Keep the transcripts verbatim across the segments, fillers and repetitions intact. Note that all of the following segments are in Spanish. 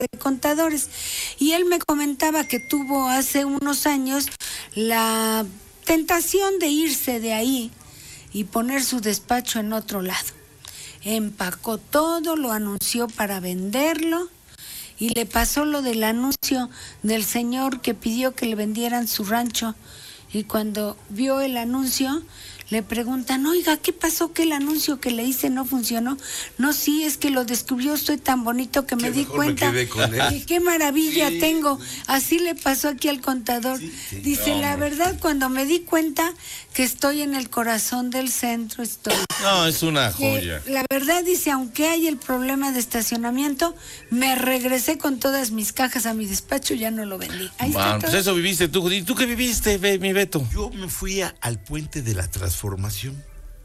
de Contadores. Y él me comentaba que tuvo hace unos años la tentación de irse de ahí y poner su despacho en otro lado. Empacó todo, lo anunció para venderlo y le pasó lo del anuncio del señor que pidió que le vendieran su rancho. Y cuando vio el anuncio, le preguntan, oiga, ¿qué pasó? ¿Que el anuncio que le hice no funcionó? No, sí, es que lo descubrió usted tan bonito que me di cuenta. Me que qué maravilla sí. tengo. Así le pasó aquí al contador. Sí, sí. Dice, no, la verdad, cuando me di cuenta que estoy en el corazón del centro, estoy... No, es una joya. La verdad, dice, aunque hay el problema de estacionamiento, me regresé con todas mis cajas a mi despacho, ya no lo vendí. Ahí Man, está pues eso viviste tú. ¿Y tú qué viviste, mi Beto? Yo me fui a, al puente de la transformación.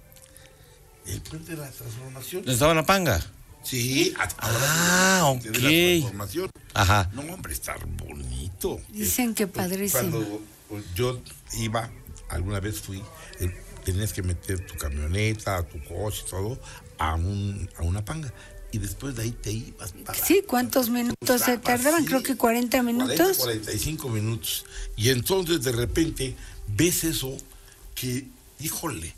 El puente de la transformación. ¿Estaba en La Panga? Sí. Ah, ok. De la transformación. Ajá. No, hombre, está bonito. Dicen que padrísimo. Cuando yo iba, alguna vez fui, tenías que meter tu camioneta, tu coche, todo, a, un, a una panga. Y después de ahí te ibas para... Sí, ¿cuántos minutos se tardaban? Sí, creo que cuarenta minutos. cuarenta, cuarenta y cinco minutos. Y entonces de repente ves eso que, híjole,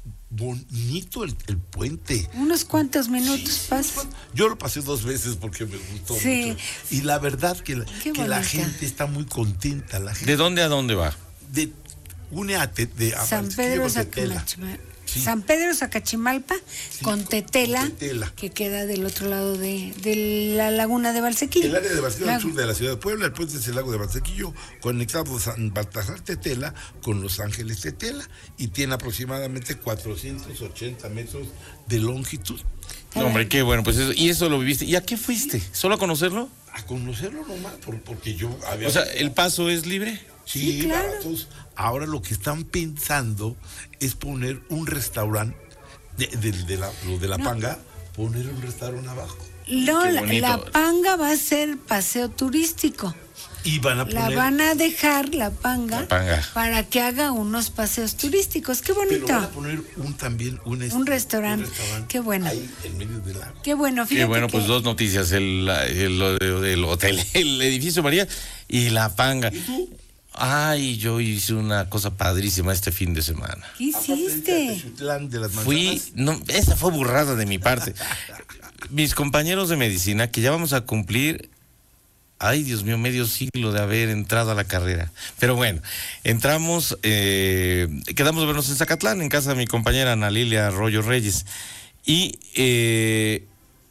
bonito el, el puente. Unos cuantos minutos sí, pasas. Yo lo pasé dos veces porque me gustó sí. mucho. Y la verdad que, la, que la gente está muy contenta. La gente, ¿de dónde a dónde va? De une a, te, de, a San Pedro Sacachima. Sí. San Pedro Sacachimalpa sí, con, Tetela, con Tetela, que queda del otro lado de, de la laguna de Valsequillo. El área de Valsequillo al sur de la ciudad de Puebla, el puente es el lago de Valsequillo, conectado San Baltasar Tetela con Los Ángeles Tetela, y tiene aproximadamente cuatrocientos ochenta metros de longitud. No, hombre, qué bueno, pues eso, y eso lo viviste. ¿Y a qué fuiste? ¿Solo a conocerlo? A conocerlo nomás, por, porque yo había... O sea, ¿el paso es libre? Sí, sí, claro. Baratos. Ahora lo que están pensando es poner un restaurante de, de, de, la, lo de la no. Panga, poner un restaurante abajo. No, la, la Panga va a ser paseo turístico. Y van a poner... La van a dejar, la panga, la panga, para que haga unos paseos turísticos. Qué bonito. Pero van a poner un, también un, un, restaurante. un restaurante. Qué bueno. Ahí en medio de la... Qué bueno. Qué bueno, que... pues dos noticias. El, el, el, el hotel, el edificio María y la Panga. ¿Y tú? Ay, yo hice una cosa padrísima este fin de semana. ¿Qué hiciste? De las Fui, no, esa fue burrada de mi parte. Mis compañeros de medicina, que ya vamos a cumplir, ay, Dios mío, medio siglo de haber entrado a la carrera. Pero bueno, entramos, eh, quedamos de vernos en Zacatlán, en casa de mi compañera Ana Lilia Arroyo Reyes. Y eh,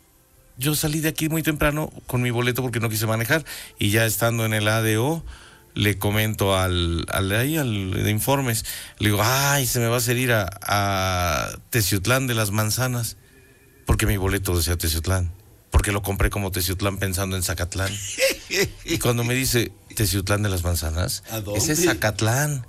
yo salí de aquí muy temprano con mi boleto porque no quise manejar, y ya estando en el A D O, le comento al, al, ahí, al de informes, le digo, ay, se me va a hacer ir a, a Teciutlán de las Manzanas, porque mi boleto decía Teciutlán, porque lo compré como Teciutlán pensando en Zacatlán. Y cuando me dice Teciutlán de las Manzanas, ese es Zacatlán.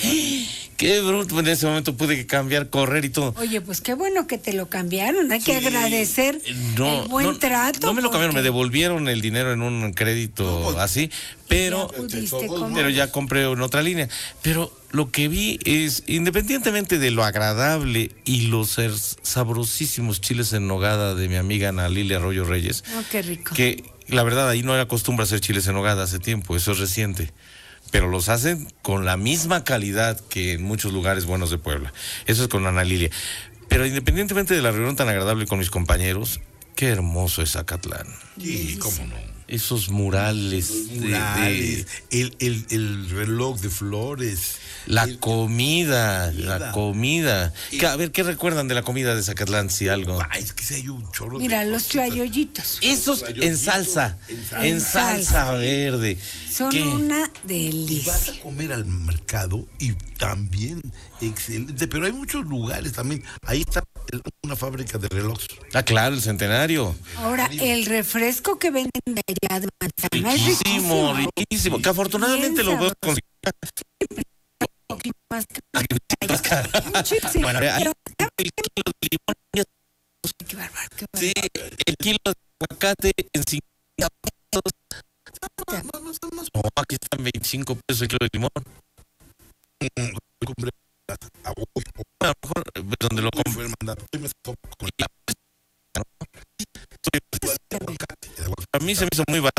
Qué bruto, en ese momento pude cambiar, correr y todo. Oye, pues qué bueno que te lo cambiaron, hay sí. que agradecer no, el buen no, trato. No me lo cambiaron, porque... me devolvieron el dinero en un crédito no, pues, así, pero, pero ya compré en otra línea. Pero lo que vi es, independientemente de lo agradable y los sabrosísimos chiles en nogada de mi amiga Ana Lilia Arroyo Reyes, oh, qué rico. Que la verdad ahí no era costumbre hacer chiles en nogada hace tiempo, eso es reciente. Pero los hacen con la misma calidad que en muchos lugares buenos de Puebla. Eso es con Ana Lilia. Pero independientemente de la reunión tan agradable con mis compañeros, qué hermoso es Zacatlán. Sí, cómo no. Esos murales. Los murales, de, de... El, el, el reloj de flores. La el, comida, comida, la comida. El, a ver, ¿qué recuerdan de la comida de Zacatlán, si algo? Ah, es que si hay un chorro. Mira, de los tlayollitos. Esos en salsa, en salsa, en salsa verde. Son ¿Qué? Una delicia. Y vas a comer al mercado y también excelente, pero hay muchos lugares también. Ahí está una fábrica de relojes. Ah, claro, el Centenario. Ahora, el refresco que venden de allá de manzana es riquísimo, riquísimo, que afortunadamente lo puedo conseguir. Muchísimo. Bueno, hay el kilo de limón. Qué bárbaro, qué bárbaro. Sí, el kilo de aguacate en cincuenta pesos. No, aquí están veinticinco pesos el kilo de limón. A lo mejor donde lo compré a mí se me hizo muy barato.